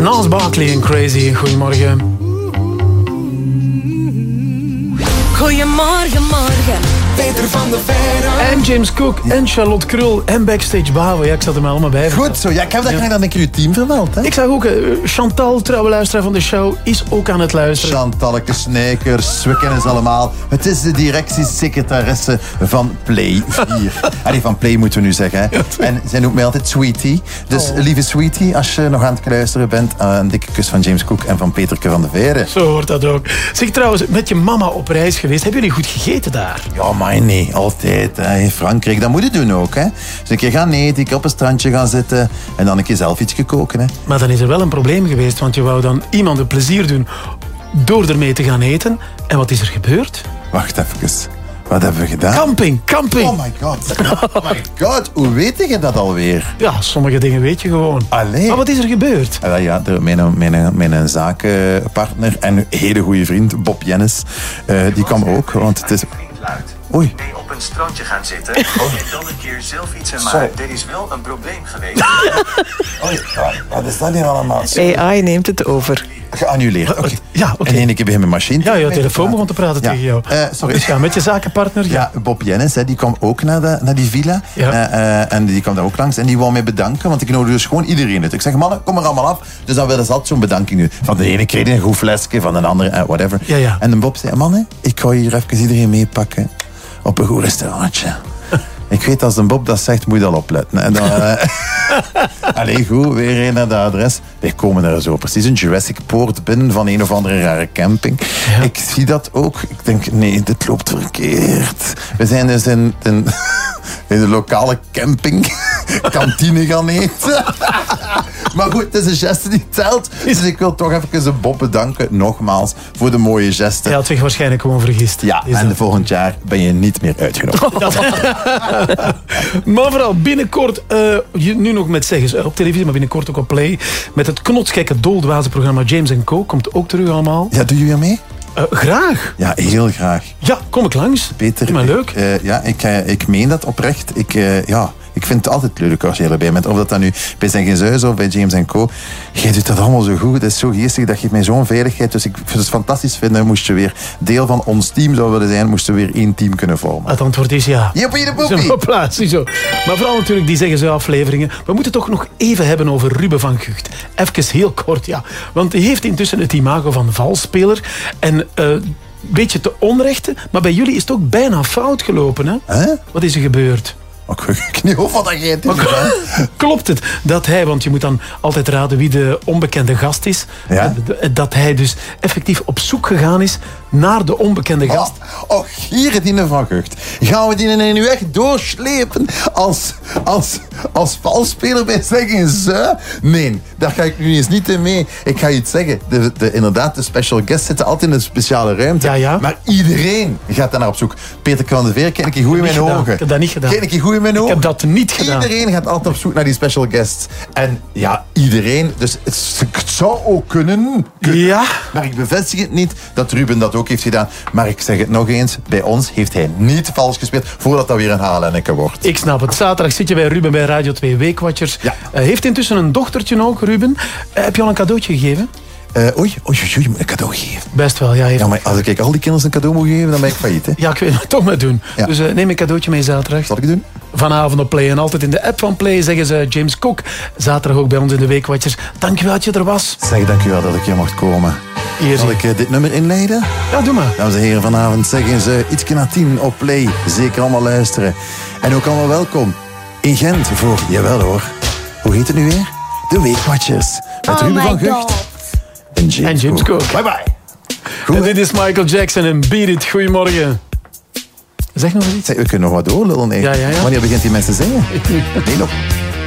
Gnarls Barkley en Crazy. Goedemorgen. Goedemorgen, morgen. Peter van der Veire. En James Cook en Charlotte Krul en Backstage Bavo. Ja, ik zat er maar allemaal bij. Goed zo. Ja, ik heb dat graag dan een keer uw team vermeld. Hè? Ik zag ook, Chantal, trouwe luisteraar van de show, is ook aan het luisteren. Chantalleke Snijkers, we kennen ze allemaal. Het is de directiesecretaresse van Play 4. Allee, van Play moeten we nu zeggen. Hè. En zij noemt mij altijd Sweetie. Dus lieve Sweetie, als je nog aan het luisteren bent, een dikke kus van James Cook en van Peterke van der Veire. Zo hoort dat ook. Zeg trouwens, met je mama op reis geweest. Hebben jullie goed gegeten daar? Ja, maar nee, altijd. Hè. In Frankrijk, dat moet je doen ook. Hè. Dus een keer gaan eten, ik op een strandje gaan zitten en dan een keer zelf iets koken. Hè. Maar dan is er wel een probleem geweest, want je wou dan iemand een plezier doen door ermee te gaan eten. En wat is er gebeurd? Wacht even. Wat hebben we gedaan? Camping. Oh my god. Oh my god. Hoe weet je dat alweer? Ja, sommige dingen weet je gewoon. Allee. Maar wat is er gebeurd? Ja, mijn zakenpartner en hele goede vriend, Bob Jennis, die kwam ook, want het is... Oei. Nee, op een strandje gaan zitten en dan een keer zelf iets en maar er is wel een probleem geweest. Oei, wat is dat hier allemaal? AI neemt het over. Geannuleerd. Okay. Ja, oké. En één keer begin mijn machine. Ja, je telefoon begon te praten tegen jou. Sorry. Dus ja, met je zakenpartner. Ja, Bob Jennis, die kwam ook naar die villa. Ja. En die kwam daar ook langs. En die wou mij bedanken, want ik nodig dus gewoon iedereen uit. Ik zeg, mannen, kom er allemaal af. Dus dan willen ze altijd zo'n bedanking nu. Van de ene kreeg een goed flesje, van de andere, whatever. Ja. En de Bob zei, mannen, ik ga hier even iedereen meepakken op een goed restaurantje. Ik weet, als een Bob dat zegt, moet je al opletten. En dan... Allee, goed, weer een naar de adres. Wij komen daar zo precies een Jurassic Poort binnen van een of andere rare camping. Ja. Ik zie dat ook. Ik denk, nee, dit loopt verkeerd. We zijn dus in de lokale camping kantine gaan eten. Maar goed, het is een geste die telt. Dus ik wil toch even een Bob bedanken, nogmaals, voor de mooie gesten. Hij had zich waarschijnlijk gewoon vergist. Ja, en volgend jaar ben je niet meer uitgenodigd. Maar vooral binnenkort, nu nog met zeggen op televisie, maar binnenkort ook op Play, met het knotsgekke doldwaze programma James & Co. Komt ook terug allemaal. Ja, doe je weer mee? Graag. Ja, heel graag. Ja, kom ik langs. Peter, maar leuk. Ik meen dat oprecht. Ik vind het altijd leuk als je erbij bent. Of dat dan nu bij Zijn Huis of bij James & Co. Jij doet dat allemaal zo goed. Het is zo geestig. Dat geeft mij zo'n veiligheid. Dus ik vind het fantastisch vinden. Moest je weer deel van ons team zou willen zijn. Moesten we weer één team kunnen vormen. Het antwoord is ja. Jippie de poepie. Zo. Maar vooral natuurlijk die Zeggen Ze afleveringen. We moeten toch nog even hebben over Ruben van Gucht. Even heel kort, ja. Want hij heeft intussen het imago van valsspeler. En... beetje te onrechte, maar bij jullie is het ook bijna fout gelopen, hè? Wat is er gebeurd? Ik niet of wat dat jij Klopt het dat hij, want je moet dan altijd raden wie de onbekende gast is, dat hij dus effectief op zoek gegaan is naar de onbekende gast? Hier die van Gucht. Gaan we die nu echt doorslepen als valsspeler bij Zeggen Ze? Nee, daar ga ik nu eens niet in mee. Ik ga je iets zeggen. Inderdaad, de special guests zitten altijd in een speciale ruimte. Ja. Maar iedereen gaat daar naar op zoek. Peter van der Veire, ken ik je goed in mijn ogen. Ik heb dat niet gedaan. Ken ik je goed in mijn ogen? Ik heb dat niet gedaan. Iedereen gaat altijd op zoek naar die special guests. En ja, iedereen. Dus het zou ook kunnen. Ja. Maar ik bevestig het niet dat Ruben dat ook heeft gedaan. Maar ik zeg het nog eens. Bij ons heeft hij niet vals gespeeld voordat dat weer een HLN'ke wordt. Ik snap het. Zaterdag zit je bij Ruben bij Radio 2 Weekwatchers. Ja. Heeft intussen een dochtertje ook, Ruben. Heb je al een cadeautje gegeven? Oei, je moet een cadeau geven. Best wel, ja. Ja, maar als ik al die kinderen een cadeau moet geven, dan ben ik failliet, hè? Ja, ik weet het toch maar doen. Ja. Dus neem een cadeautje mee zaterdag. Zal ik doen? Vanavond op Play en altijd in de app van Play zeggen ze James Cook. Zaterdag ook bij ons in de Weekwatchers. Dankjewel dat je er was. Zeg, dankjewel dat ik hier mocht komen. Zal ik dit nummer inleiden? Ja, doe maar. Dames en heren, vanavond Zeggen Ze ietsje na 10 op Play. Zeker allemaal luisteren. En ook allemaal welkom in Gent voor, jawel hoor, hoe heet het nu weer? De Weekwatchers. Met Ruben van Gucht. En James Cook. Bye bye. Goed, en dit is Michael Jackson en Beat It. Goedemorgen. Zeg nog eens iets. We kunnen nog wat doorlullen. Ja. Wanneer begint die mensen te zingen? Nee, nog.